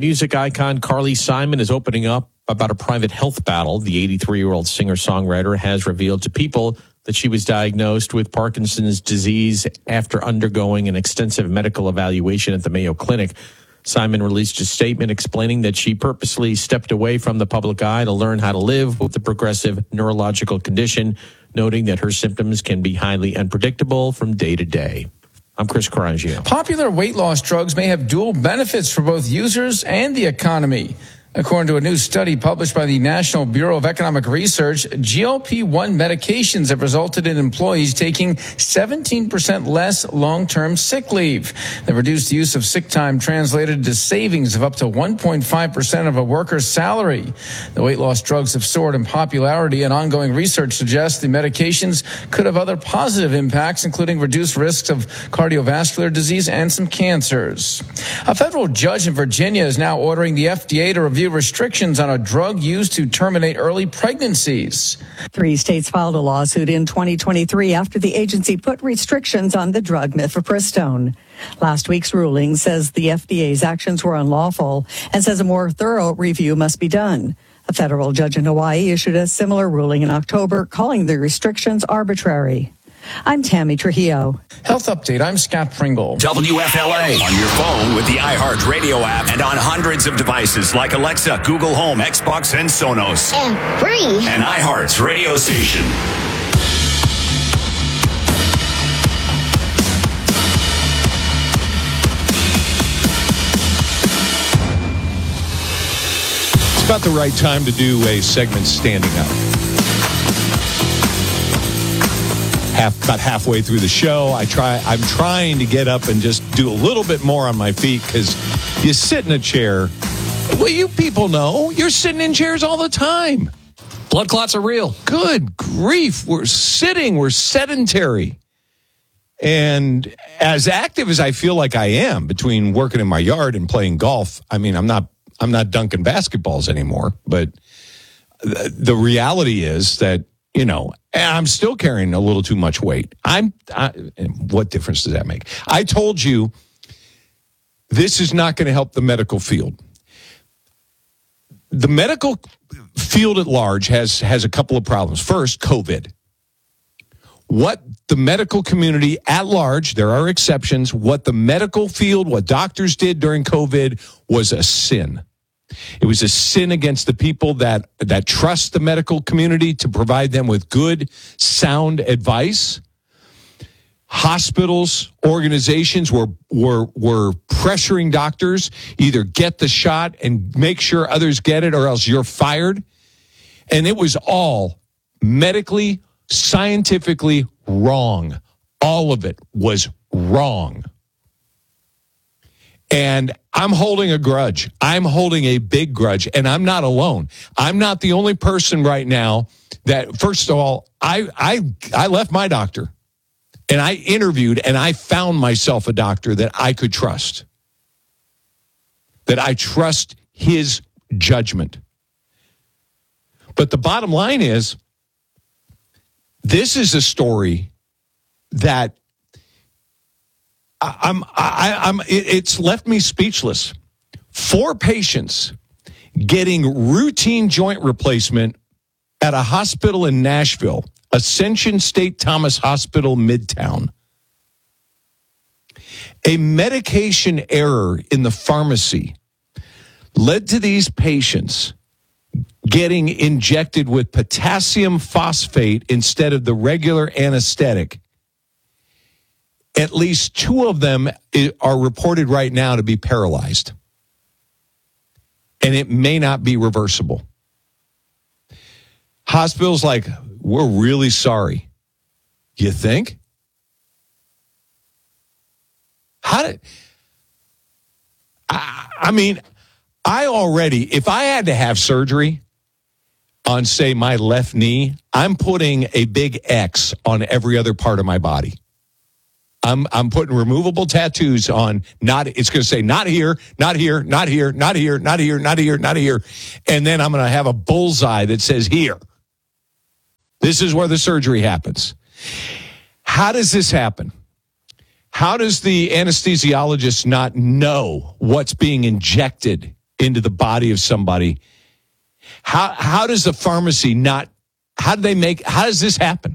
music icon Carly Simon is opening up about a private health battle. The 83-year-old singer-songwriter has revealed to People that she was diagnosed with Parkinson's disease after undergoing an extensive medical evaluation at the Mayo Clinic. Simon released a statement explaining that she purposely stepped away from the public eye to learn how to live with the progressive neurological condition, noting that her symptoms can be highly unpredictable from day to day. I'm Chris Coraggio. Popular weight loss drugs may have dual benefits for both users and the economy. According to a new study published by the National Bureau of Economic Research, GLP-1 medications have resulted in employees taking 17% less long-term sick leave. The reduced use of sick time translated into savings of up to 1.5% of a worker's salary. The weight loss drugs have soared in popularity, and ongoing research suggests the medications could have other positive impacts, including reduced risks of cardiovascular disease and some cancers. A federal judge in Virginia is now ordering the FDA to review restrictions on a drug used to terminate early pregnancies. 3 states filed a lawsuit in 2023 after the agency put restrictions on the drug mifepristone. Last week's ruling says the FDA's actions were unlawful and says a more thorough review must be done. A federal judge in Hawaii issued a similar ruling in October, calling the restrictions arbitrary. I'm Tammy Trujillo. Health Update, I'm Scott Pringle. WFLA on your phone with the iHeartRadio app and on hundreds of devices like Alexa, Google Home, Xbox, and Sonos. And free. And iHeart's radio station. It's about the right time to do a segment standing up. About halfway through the show, I'm trying to get up and just do a little bit more on my feet because you sit in a chair. Well, you people know you're sitting in chairs all the time. Blood clots are real. Good grief. We're sedentary. And as active as I feel like I am between working in my yard and playing golf, I mean, I'm not dunking basketballs anymore, but the reality is that, you know, and I'm still carrying a little too much weight. What difference does that make? I told you this is not going to help the medical field. The medical field at large has a couple of problems. First, COVID. What the medical community at large, there are exceptions, what the medical field, what doctors did during COVID was a sin. It was a sin against the people that trust the medical community to provide them with good, sound advice. Hospitals, organizations were pressuring doctors, either get the shot and make sure others get it or else you're fired. And it was all medically, scientifically wrong. All of it was wrong. And I'm holding a grudge. I'm holding a big grudge, and I'm not alone. I'm not the only person right now that, first of all, I left my doctor, and I interviewed, and I found myself a doctor that I could trust, that I trust his judgment. But the bottom line is, this is a story that it's left me speechless. 4 patients getting routine joint replacement at a hospital in Nashville, Ascension State Thomas Hospital, Midtown. A medication error in the pharmacy led to these patients getting injected with potassium phosphate instead of the regular anesthetic. At least 2 of them are reported right now to be paralyzed. And it may not be reversible. Hospitals like, we're really sorry. You think? If I had to have surgery on, say, my left knee, I'm putting a big X on every other part of my body. I'm putting removable tattoos on. It's going to say not here, not here, not here, not here, not here, not here, not here, and then I'm going to have a bullseye that says here. This is where the surgery happens. How does this happen? How does the anesthesiologist not know what's being injected into the body of somebody. How does the pharmacy not, how does this happen?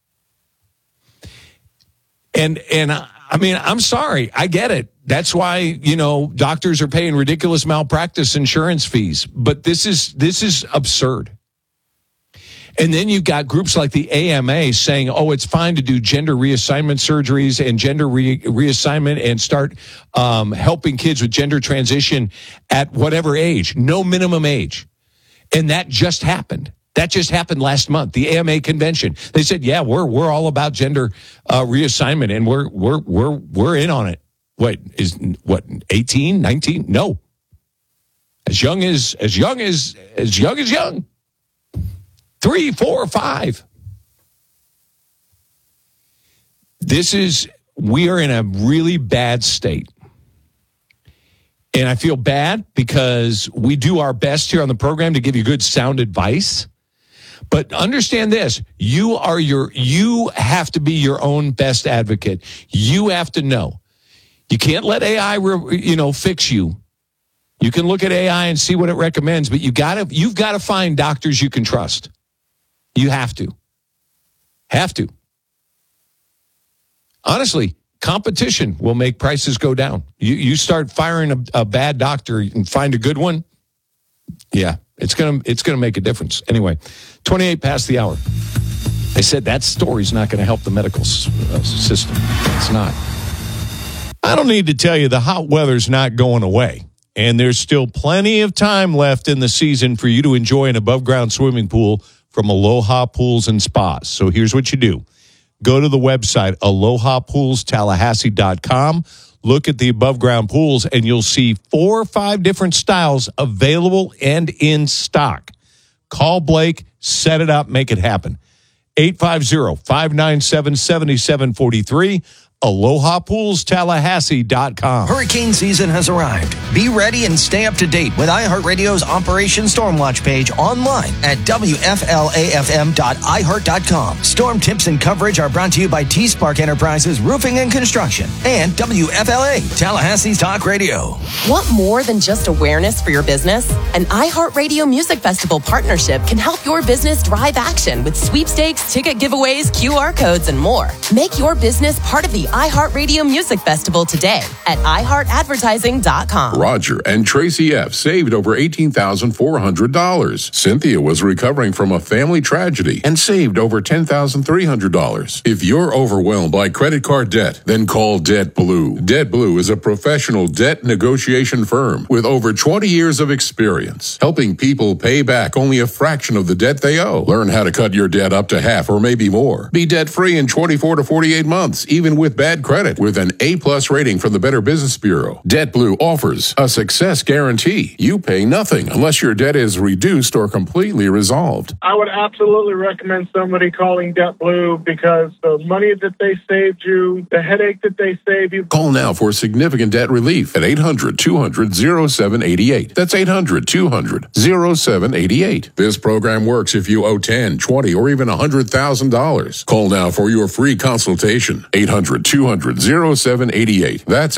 And I mean, I'm sorry, I get it. That's why, doctors are paying ridiculous malpractice insurance fees, but this is absurd. And then you've got groups like the AMA saying, oh, it's fine to do gender reassignment surgeries and gender reassignment and start helping kids with gender transition at whatever age, no minimum age. And that just happened. That just happened last month, the AMA convention. They said, yeah, we're all about gender reassignment, and we're in on it. 18, 19? No. As young as young. 3, 4, 5. We are in a really bad state. And I feel bad because we do our best here on the program to give you good sound advice. But understand this, you have to be your own best advocate. You have to know. You can't let AI, fix you. You can look at AI and see what it recommends, but you've got to find doctors you can trust. You have to. Honestly, competition will make prices go down. You start firing a bad doctor and find a good one. Yeah, it's gonna make a difference. Anyway, 28 past the hour. I said that story's not going to help the medical system. It's not. I don't need to tell you the hot weather's not going away. And there's still plenty of time left in the season for you to enjoy an above-ground swimming pool from Aloha Pools and Spas. So here's what you do. Go to the website, alohapoolstallahassee.com. Look at the above-ground pools, and you'll see 4 or 5 different styles available and in stock. Call Blake, set it up, make it happen. 850-597-7743. AlohaPoolsTallahassee.com. Hurricane season has arrived. Be ready and stay up to date with iHeartRadio's Operation Stormwatch page online at WFLAFM.iHeart.com. Storm tips and coverage are brought to you by T-Spark Enterprises Roofing and Construction and WFLA, Tallahassee's Talk Radio. Want more than just awareness for your business? An iHeartRadio Music Festival partnership can help your business drive action with sweepstakes, ticket giveaways, QR codes, and more. Make your business part of the iHeartRadio Music Festival today at iHeartAdvertising.com. Roger and Tracy F. saved over $18,400. Cynthia was recovering from a family tragedy and saved over $10,300. If you're overwhelmed by credit card debt, then call Debt Blue. Debt Blue is a professional debt negotiation firm with over 20 years of experience, helping people pay back only a fraction of the debt they owe. Learn how to cut your debt up to half or maybe more. Be debt-free in 24 to 48 months, even with bad credit, with an A+ rating from the Better Business Bureau. Debt Blue offers a success guarantee. You pay nothing unless your debt is reduced or completely resolved. I would absolutely recommend somebody calling Debt Blue because the money that they saved you, the headache that they saved you. Call now for significant debt relief at 800-200-0788. That's 800-200-0788. This program works if you owe $10, $20, or even $100,000. Call now for your free consultation. 800-200-0788. That's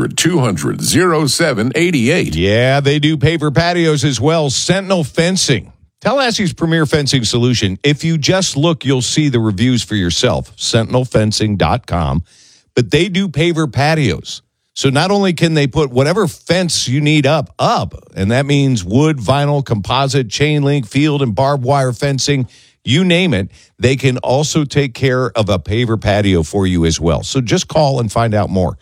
800-200-0788. Yeah, they do paver patios as well. Sentinel Fencing, Tallahassee's premier fencing solution. If you just look, you'll see the reviews for yourself. SentinelFencing.com. But they do paver patios. So not only can they put whatever fence you need up, and that means wood, vinyl, composite, chain link, field, and barbed wire fencing, you name it, they can also take care of a paver patio for you as well. So just call and find out more.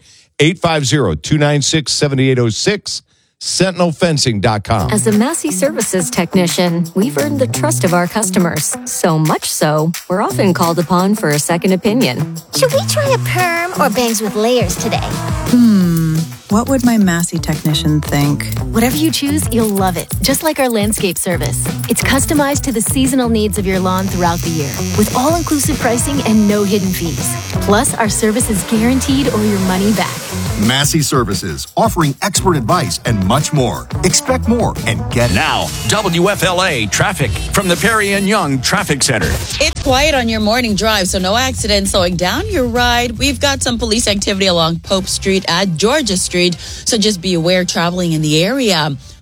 850-296-7806, SentinelFencing.com. As a Massey Services technician, we've earned the trust of our customers. So much so, we're often called upon for a second opinion. Should we try a perm or bangs with layers today? What would my Massey technician think? Whatever you choose, you'll love it. Just like our landscape service. It's customized to the seasonal needs of your lawn throughout the year, with all-inclusive pricing and no hidden fees. Plus, our service is guaranteed or your money back. Massey Services, offering expert advice and much more. Expect more and get it. Now, WFLA traffic from the Perry and Young Traffic Center. It's quiet on your morning drive, so no accidents slowing down your ride. We've got some police activity along Pope Street at Georgia Street, so just be aware traveling in the area.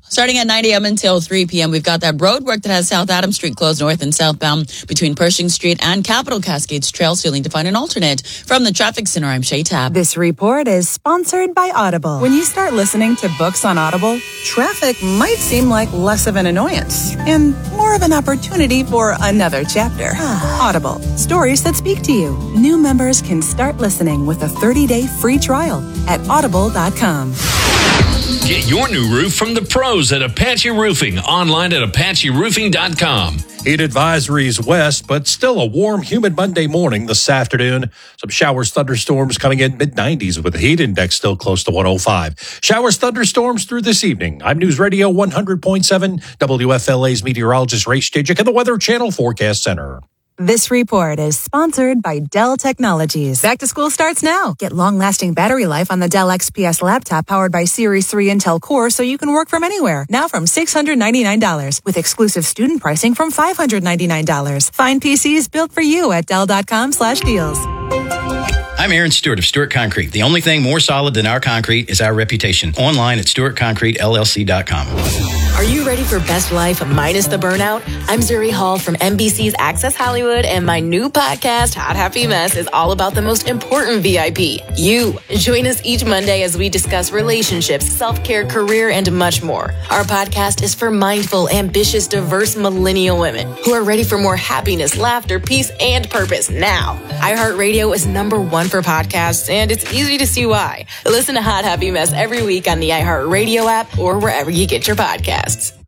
Starting at 9 a.m. until 3 p.m., we've got that road work that has South Adams Street closed north and southbound between Pershing Street and Capitol Cascades Trails. You'll need to find an alternate. From the Traffic Center, I'm Shay Tabb. This report is sponsored by Audible. When you start listening to books on Audible, traffic might seem like less of an annoyance and more of an opportunity for another chapter. Audible, stories that speak to you. New members can start listening with a 30-day free trial at audible.com. Get your new roof from the pros at Apache Roofing. Online at apacheroofing.com. Heat advisories west, but still a warm, humid Monday morning this afternoon. Some showers, thunderstorms coming in mid-90s with the heat index still close to 105. Showers, thunderstorms through this evening. I'm News Radio 100.7, WFLA's meteorologist Ray Stajic and the Weather Channel Forecast Center. This report is sponsored by Dell Technologies. Back to school starts now. Get long-lasting battery life on the Dell XPS laptop powered by Series 3 Intel Core so you can work from anywhere. Now from $699 with exclusive student pricing from $599. Find PCs built for you at Dell.com/deals. I'm Aaron Stewart of Stewart Concrete. The only thing more solid than our concrete is our reputation. Online at StewartConcreteLLC.com. Are you ready for best life minus the burnout? I'm Zuri Hall from NBC's Access Hollywood, and my new podcast, Hot Happy Mess, is all about the most important VIP, you. Join us each Monday as we discuss relationships, self-care, career, and much more. Our podcast is for mindful, ambitious, diverse millennial women who are ready for more happiness, laughter, peace, and purpose now. iHeartRadio is #1 for podcasts, and it's easy to see why. Listen to Hot Happy Mess every week on the iHeartRadio app or wherever you get your podcasts.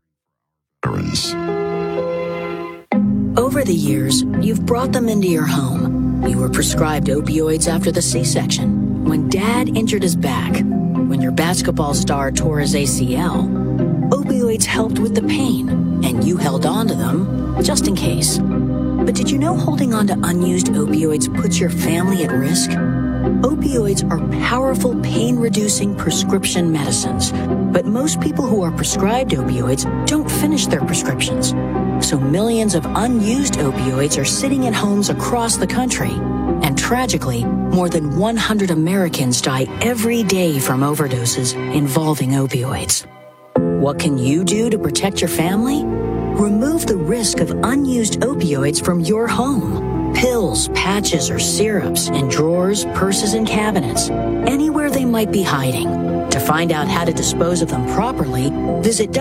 Over the years, you've brought them into your home. You were prescribed opioids after the C-section, when Dad injured his back, when your basketball star tore his ACL. Opioids helped with the pain, and you held on to them just in case. But did you know holding on to unused opioids puts your family at risk? Opioids are powerful pain-reducing prescription medicines, but most people who are prescribed opioids don't finish their prescriptions. So millions of unused opioids are sitting in homes across the country. And tragically, more than 100 Americans die every day from overdoses involving opioids. What can you do to protect your family? Remove the risk of unused opioids from your home. Pills, patches, or syrups in drawers, purses, and cabinets, anywhere they might be hiding. To find out how to dispose of them properly, visit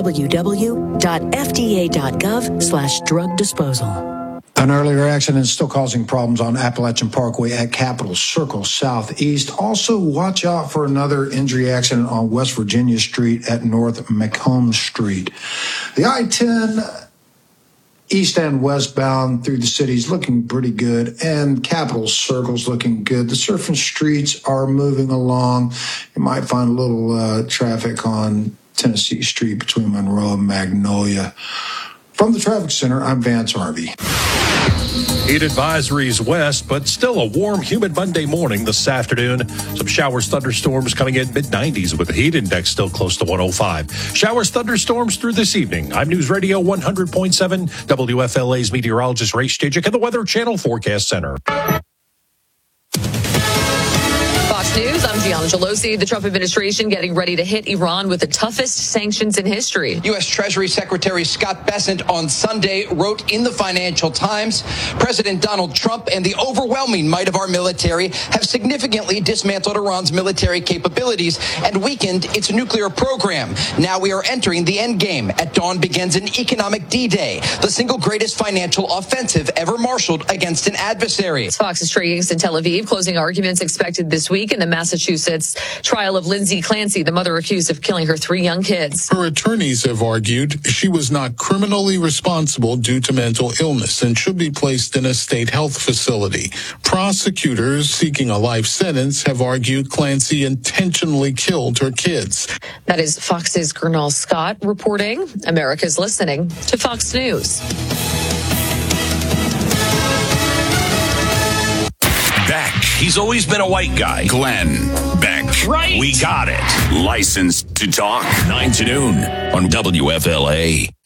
www.fda.gov/drug disposal. An earlier accident is still causing problems on Appalachian Parkway at Capitol Circle Southeast. Also, watch out for another injury accident on West Virginia Street at North Macomb Street. The I-10 east and westbound through the city is looking pretty good, and Capitol Circle's looking good. The surface streets are moving along. You might find a little traffic on Tennessee Street between Monroe and Magnolia. From the Traffic Center, I'm Vance Harvey. Heat advisories west, but still a warm, humid Monday morning this afternoon. Some showers, thunderstorms coming in mid-90s with the heat index still close to 105. Showers, thunderstorms through this evening. I'm News Radio 100.7, WFLA's meteorologist Ray Stajic and the Weather Channel Forecast Center. Fox News, I'm Gianna Gelosi. The Trump administration getting ready to hit Iran with the toughest sanctions in history. U.S. Treasury Secretary Scott Bessent on Sunday wrote in the Financial Times, President Donald Trump and the overwhelming might of our military have significantly dismantled Iran's military capabilities and weakened its nuclear program. Now we are entering the end game. At dawn begins an economic D-Day, the single greatest financial offensive ever marshaled against an adversary. Fox's Trey Hicks in Tel Aviv. Closing arguments expected this week in the Massachusetts trial of Lindsay Clancy, the mother accused of killing her 3 young kids. Her attorneys have argued she was not criminally responsible due to mental illness and should be placed in a state health facility. Prosecutors seeking a life sentence have argued Clancy intentionally killed her kids. That is Fox's Gernal Scott reporting. America's listening to Fox News. Beck. He's always been a white guy. Glenn Beck. Right. We got it. Licensed to talk 9 to noon on WFLA.